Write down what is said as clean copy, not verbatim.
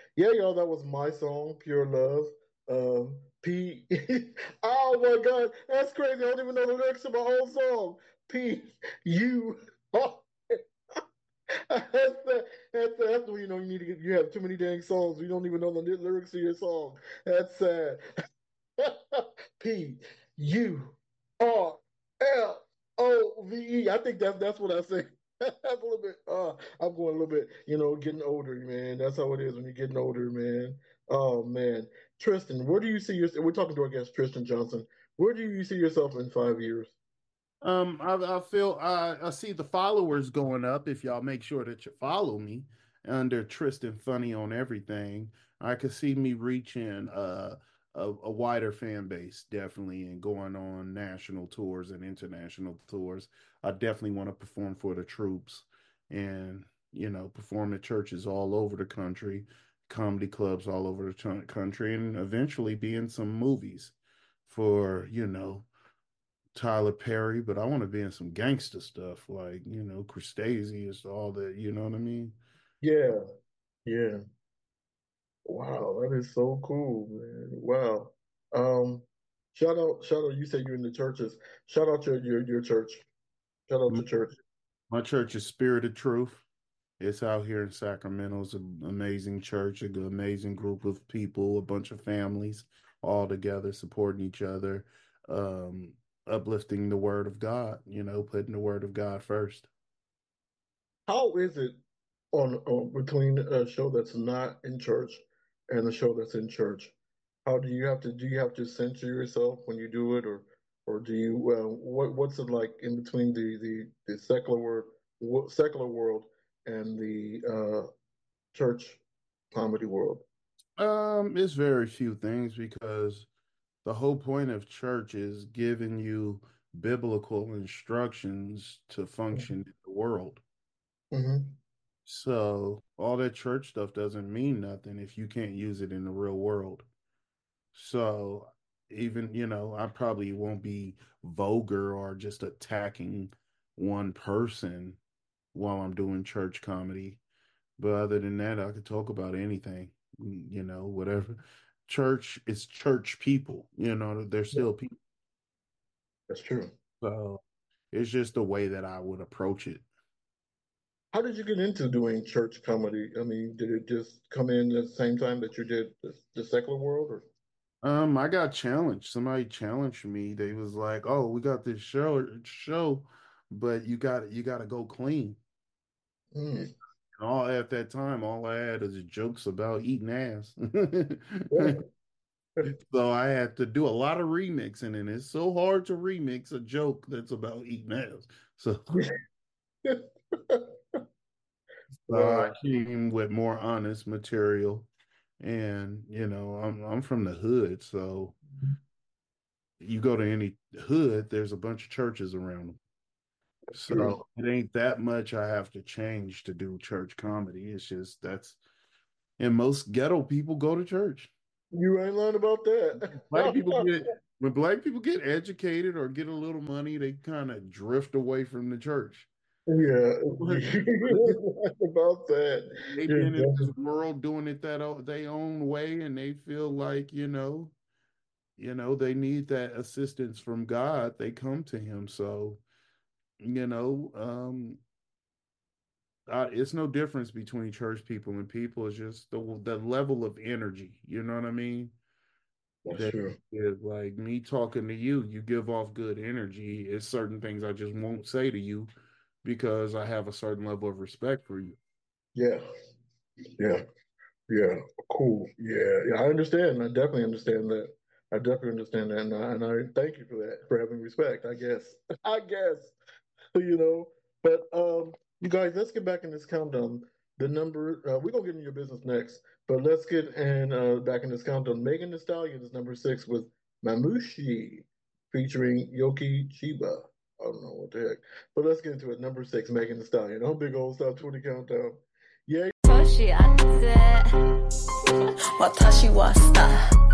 Yeah, y'all, that was my song, Pure Love. P. Oh my God, that's crazy. I don't even know the lyrics to my own song. P. U. Oh, that's when you know you need to get. You have too many dang songs. You don't even know the lyrics to your song. That's sad. Purlove. I think that's what I say. That's a little bit. I'm going a little bit. Getting older, man. That's how it is when you're getting older, man. Oh man, Tristan, where do you see yourself? We're talking to our guest Tristan Johnson. Where do you see yourself in 5 years? I feel I see the followers going up if y'all make sure that you follow me under Tristan Funny on everything. I could see me reaching a wider fan base definitely and going on national tours and international tours. I definitely want to perform for the troops and perform at churches all over the country, comedy clubs all over the country, and eventually be in some movies for Tyler Perry, but I want to be in some gangster stuff like, Cristase is all that, you know what I mean? Yeah, yeah. Wow, that is so cool, man. Wow. Um, shout out. You say you're in the churches. Shout out your church. Shout out My, to church. my church is Spirit of Truth. It's out here in Sacramento. It's an amazing church, an amazing group of people, a bunch of families all together supporting each other, um, uplifting the word of God, putting the word of God first. How is it on between a show that's not in church and a show that's in church? How do you have to censor yourself when you do it, or do you what's it like in between the secular world and the church comedy world? It's very few things because the whole point of church is giving you biblical instructions to function in the world. Hmm. So all that church stuff doesn't mean nothing if you can't use it in the real world. So even, I probably won't be vulgar or just attacking one person while I'm doing church comedy. But other than that, I could talk about anything, whatever. Church is church people, they're Yeah, still people. that's true. So it's just the way that I would approach it. How did you get into doing church comedy? I mean, did it just come in at the same time that you did the secular world, or? I got challenged. Somebody challenged me. They was like, "Oh, we got this show, but you got to go clean." And Mm, all at that time, all I had is jokes about eating ass. yeah. So I had to do a lot of remixing, and it's so hard to remix a joke that's about eating ass. So, I Wow. came with more honest material, and I'm from the hood, so you go to any hood, there's a bunch of churches around them. That's true. So it ain't that much I have to change to do church comedy. It's just and most ghetto people go to church. You ain't learned about that. Black people get when black people get educated or get a little money, they kind of drift away from the church. Yeah, But you ain't learned about that. they've You're been in this definitely, world doing it their own way, and they feel like they need that assistance from God. They come to Him. So you know, it's no difference between church people and people. It's just the level of energy. You know what I mean? that's That true. is like me talking to you. You give off good energy. It's certain things I just won't say to you because I have a certain level of respect for you. Yeah, yeah, yeah. Cool. Yeah, yeah. I understand. I definitely understand that. I definitely understand that, and I thank you for that, for having respect. I guess. I guess. you know. But you guys, let's get back in this countdown. The number we're gonna get into your business next, but let's get in back in this countdown. Megan Thee Stallion is number 6 with Mamushi featuring Yoki Chiba. I don't know what the heck, but let's get into it. Number 6, Megan Thee Stallion. On Big Old Stop 20 Countdown. Yeah. 年明けて私はスター